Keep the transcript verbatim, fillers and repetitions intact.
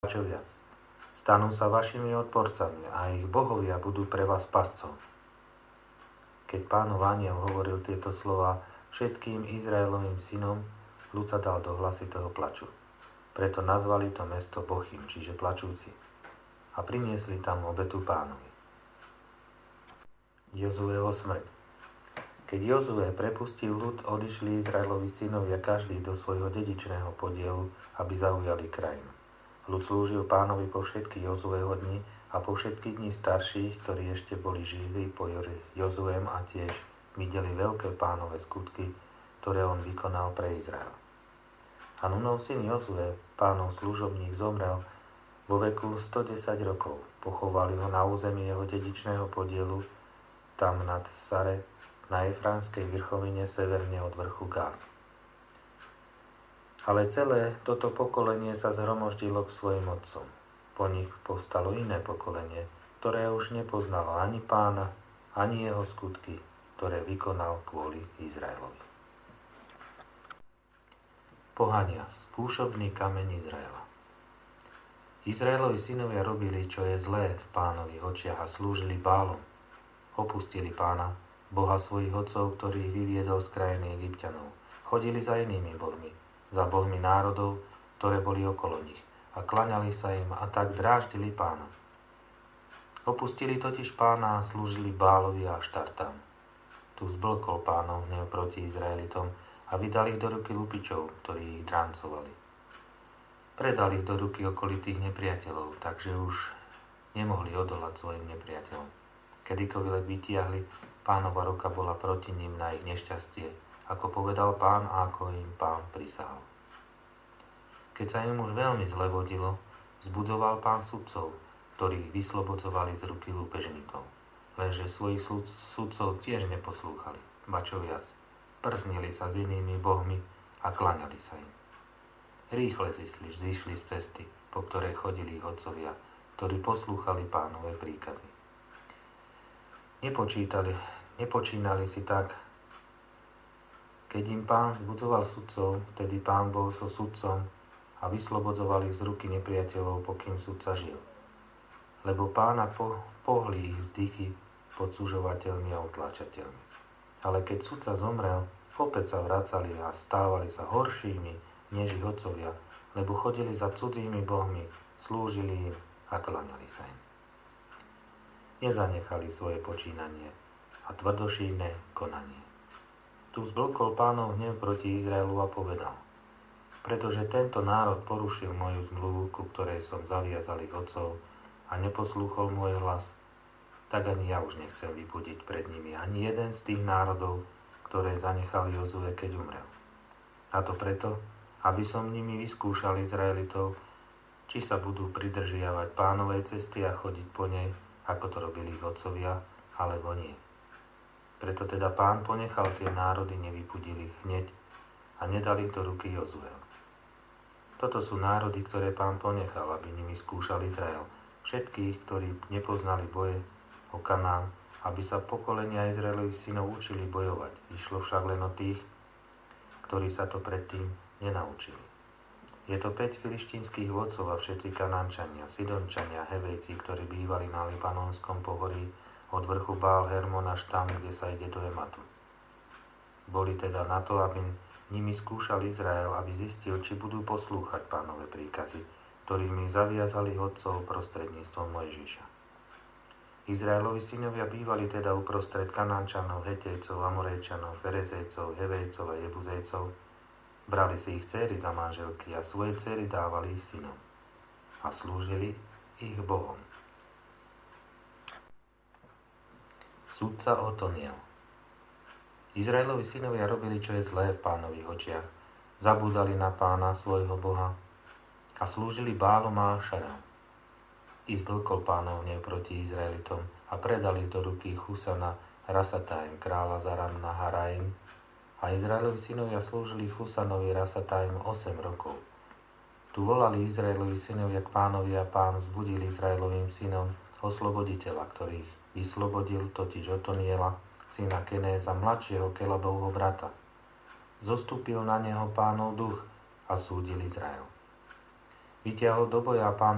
čo viac. Stanú sa vašimi odporcami a ich bohovia budú pre vás pascom. Keď Pánov anjel hovoril tieto slova všetkým Izraelovým synom, ľud sa dal do hlasitého plaču. Preto nazvali to mesto Bochim, čiže plačúci, a priniesli tam obetu Pánovi. Jozueho smrť. Keď Jozue prepustil ľud, odišli Izraelovi synovia každý do svojho dedičného podielu, aby zaujali krajinu. Ľud slúžil Pánovi po všetky Jozueho dni a po všetky dni starších, ktorí ešte boli živí po Jozuem a tiež videli veľké Pánove skutky, ktoré on vykonal pre Izrael. A Nunov syn Jozue, Pánov služobník, zomrel vo veku stodesať rokov. Pochovali ho na území jeho dedičného podielu, tam nad Sare, na Efránskej vrchovine severne od vrchu Gáz. Ale celé toto pokolenie sa zhromoždilo k svojim otcom. Po nich povstalo iné pokolenie, ktoré už nepoznalo ani Pána, ani jeho skutky, ktoré vykonal kvôli Izraelovi. Pohania, skúšobný kameň Izraela. Izraelovi synovia robili, čo je zlé v Pánových očiach a slúžili Bálom. Opustili Pána, Boha svojich otcov, ktorý ich vyviedol z krajiny Egypťanov. Chodili za inými bohmi, za bohmi národov, ktoré boli okolo nich, a klaňali sa im a tak dráždili Pána. Opustili totiž Pána a slúžili Bálovi a Štartám. Tu zblkol Pánov hnev proti Izraelitom a vydali ich do ruky lupičov, ktorí ich drancovali. Predali ich do ruky okolitých nepriateľov, takže už nemohli odolať svojim nepriateľom. Kedykoľvek vytiahli, Pánova ruka bola proti ním na ich nešťastie, ako povedal Pán a ako im Pán prisahal. Keď sa im už veľmi zle vodilo, vzbudzoval Pán sudcov, ktorých vyslobodzovali z ruky lúpežníkov. Lenže svojich sudcov tiež neposlúchali, ba čo viac, prznili sa s inými bohmi a klaňali sa im. Rýchle zišli, zišli z cesty, po ktorej chodili ich otcovia, ktorí poslúchali Pánove príkazy. Nepočítali, nepočínali si tak. Keď im Pán vzbudzoval sudcov, vtedy Pán bol so sudcom a vyslobodzovali z ruky nepriateľov, pokým sudca žil. Lebo Pána po, pohli ich vzdychy podsúžovateľmi a utláčateľmi. Ale keď sudca zomrel, opäť sa vracali a stávali sa horšími než ich otcovia, lebo chodili za cudzími bohmi, slúžili im a klaňali sa im. Nezanechali svoje počínanie a tvrdošíjne konanie. Tu zblkol Pánov hnev proti Izraelu a povedal: pretože tento národ porušil moju zmluvu, ku ktorej som zaviazal ich otcov, a neposlúchol môj hlas, tak ani ja už nechcem vybudiť pred nimi ani jeden z tých národov, ktoré zanechal Jozue, keď umrel. A to preto, aby som nimi vyskúšal Izraelitov, či sa budú pridržiavať Pánovej cesty a chodiť po nej, ako to robili ich otcovia, alebo nie. Preto teda Pán ponechal tie národy, nevypudil ich hneď a nedal ich do ruky Jozue. Toto sú národy, ktoré Pán ponechal, aby nimi skúšal Izrael. Všetkých, ktorí nepoznali boje o Kanán, aby sa pokolenia Izraelových synov učili bojovať. Išlo však len o tých, ktorí sa to predtým nenaučili. Je to päť filištínskych vodcov a všetci Kanánčania, Sidončania, Hevejci, ktorí bývali na Libanonskom pohorí, od vrchu Bál Hermon až tam, kde sa ide do Ematu. Boli teda na to, aby nimi skúšal Izrael, aby zistil, či budú poslúchať Pánove príkazy, ktorými zaviazali otcov prostredníctvom Mojžiša. Izraelovi synovia bývali teda uprostred Kanánčanov, Hetejcov, Amorejčanov, Ferezejcov, Hevejcov a Jebuzejcov. Brali si ich dcéry za manželky a svoje dcéry dávali ich synom a slúžili ich bohom. Sudca Otoniel. Izraelovi synovia robili, čo je zlé v Pánových očiach. Zabúdali na Pána, svojho Boha, a slúžili Bálom a Ašarom. I zblkol Pánov hnev proti Izraelitom a predali do ruky Chusana, Rasataim, kráľa Zaram na Haraim, a Izraelovi synovia slúžili Chusanovi Rasataim osem rokov. Tu volali Izraelovi synovia k Pánovi a Pán vzbudil Izraelovým synom osloboditeľa, ktorých vyslobodil, totiž Otoniela, syna Kenéza, mladšieho Kelabovho brata. Zostúpil na neho Pánov duch a súdil Izrael. Vytiahol do boja Pán